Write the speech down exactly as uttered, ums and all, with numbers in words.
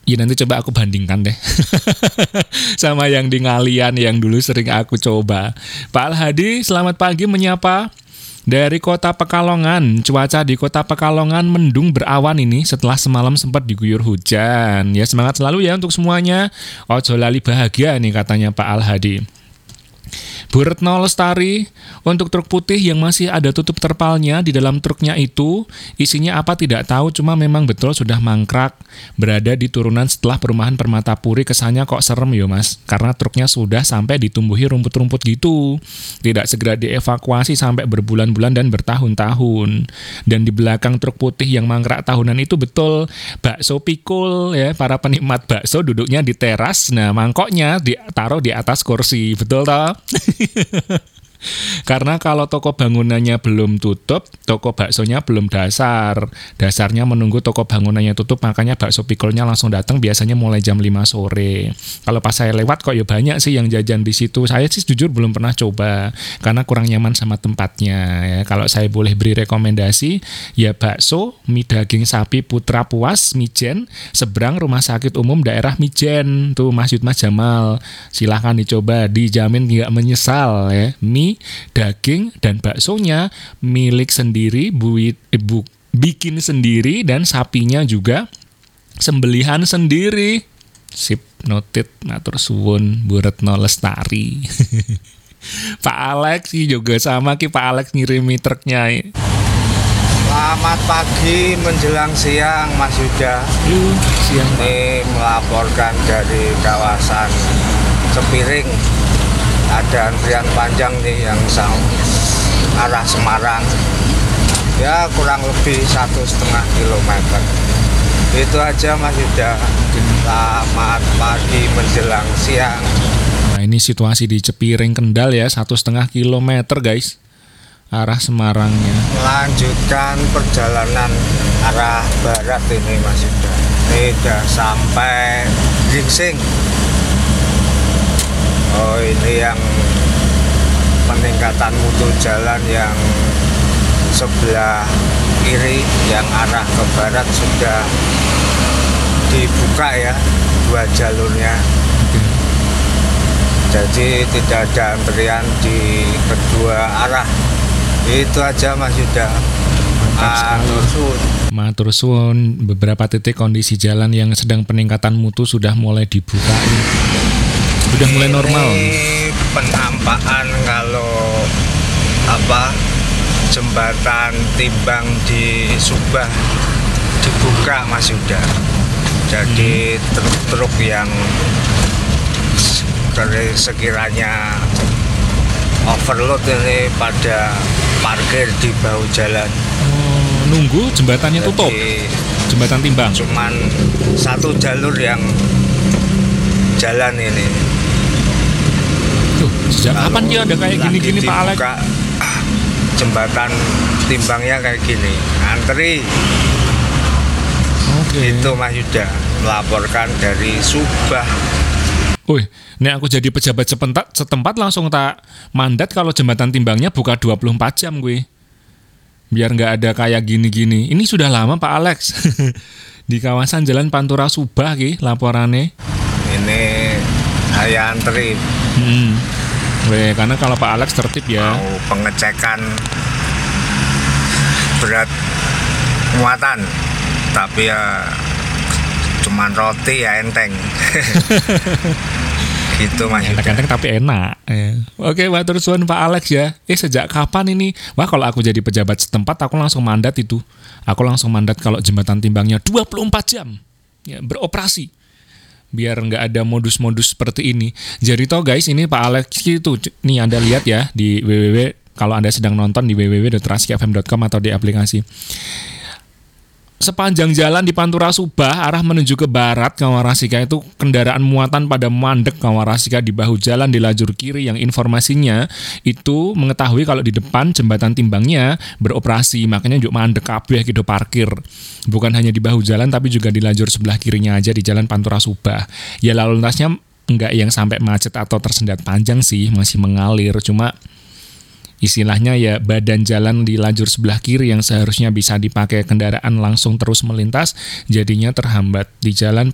Ya nanti coba aku bandingkan deh sama yang di Ngalian yang dulu sering aku coba. Pak Al-Hadi, selamat pagi menyapa dari Kota Pekalongan. Cuaca di Kota Pekalongan mendung berawan ini setelah semalam sempat diguyur hujan. Ya semangat selalu ya untuk semuanya. Ojo lali bahagia nih katanya Pak Al-Hadi. Bu Retno Lestari, untuk truk putih yang masih ada tutup terpalnya di dalam truknya itu, isinya apa tidak tahu, cuma memang betul sudah mangkrak. Berada di turunan setelah perumahan Permatapuri, kesannya kok serem yo mas, karena truknya sudah sampai ditumbuhi rumput-rumput gitu. Tidak segera dievakuasi sampai berbulan-bulan dan bertahun-tahun. Dan di belakang truk putih yang mangkrak tahunan itu betul bakso pikul ya, para penikmat bakso duduknya di teras, nah mangkoknya ditaruh di atas kursi, betul toh? Karena kalau toko bangunannya belum tutup, toko baksonya belum dasar. Dasarnya menunggu toko bangunannya tutup, makanya bakso pikulnya langsung datang biasanya mulai jam lima sore. Kalau pas saya lewat kok ya banyak sih yang jajan di situ. Saya sih jujur belum pernah coba karena kurang nyaman sama tempatnya ya. Kalau saya boleh beri rekomendasi, ya bakso, mie daging sapi Putra Puas, Mijen, seberang Rumah Sakit Umum Daerah Mijen. Tuh Masjid Mas Jamal. Silahkan dicoba, dijamin nggak menyesal ya. Mie, daging, dan baksonya milik sendiri, buit, bu, bikin sendiri, dan sapinya juga sembelihan sendiri. Sip, noted, matur suwun Bu Retno Lestari. Pak Alex juga sama ki, Pak Alex ngirimi truknya. Selamat pagi menjelang siang Mas Yuda. Uh, siang Pak. Ini melaporkan dari kawasan Cepiring. Ada antrian panjang nih yang sang arah Semarang, ya kurang lebih satu setengah kilometer. Itu aja Mas Yuda. Selamat pagi menjelang siang. Nah ini situasi di Cepiring Kendal ya, satu setengah kilometer guys, arah Semarangnya. Melanjutkan perjalanan arah barat ini Mas Yuda. Ini udah sampai Gingsing. Oh ini yang peningkatan mutu jalan yang sebelah kiri yang arah ke barat sudah dibuka ya, dua jalurnya. Jadi tidak ada antrian di kedua arah. Itu aja Mas Yuda. Matur suwun. Matur suwun. Beberapa titik kondisi jalan yang sedang peningkatan mutu sudah mulai dibuka. Sudah mulai normal. Ini penampakan kalau apa jembatan timbang di Subah dibuka Mas Yuda. Jadi truk-truk yang sekiranya overload ini pada parkir di bahu jalan. Oh, nunggu jembatannya Jadi, tutup. Jembatan timbang. Cuman satu jalur yang jalan ini. Tuh, sejak kapan dia ada kayak gini-gini Pak Alex? Jembatan timbangnya kayak gini, antri. Oke. Itu Mas Yuda melaporkan dari Subah. Wih, ini aku jadi pejabat setempat, setempat langsung tak mandat kalau jembatan timbangnya buka dua puluh empat jam gue. Biar nggak ada kayak gini-gini. Ini sudah lama Pak Alex. Di kawasan Jalan Pantura Subah ki laporannya. Ini saya antri. Hmm. Weh, karena kalau Pak Alex tertib ya. Mau pengecekan berat muatan, tapi ya cuman roti ya enteng. Gitu Mas Yuda. Enteng-enteng tapi enak. Ya. Oke, matur suwun Pak Alex ya. Eh sejak kapan ini? Wah kalau aku jadi pejabat setempat aku langsung mandat itu. Aku langsung mandat kalau jembatan timbangnya dua puluh empat jam ya, beroperasi. Biar nggak ada modus-modus seperti ini. Jadi toh guys, ini Pak Alex itu nih Anda lihat ya di www, kalau Anda sedang nonton di w w w dot trasiki f m dot com atau di aplikasi. Sepanjang jalan di Pantura Subah arah menuju ke barat Kawarasika itu kendaraan muatan pada mandek Kawarasika di bahu jalan di lajur kiri yang informasinya itu mengetahui kalau di depan jembatan timbangnya beroperasi, makanya juga mandek kabeh gitu parkir. Bukan hanya di bahu jalan tapi juga di lajur sebelah kirinya aja di jalan Pantura Subah. Ya lalu lintasnya enggak yang sampai macet atau tersendat panjang sih, masih mengalir, cuma istilahnya ya badan jalan di lajur sebelah kiri yang seharusnya bisa dipakai kendaraan langsung terus melintas jadinya terhambat di jalan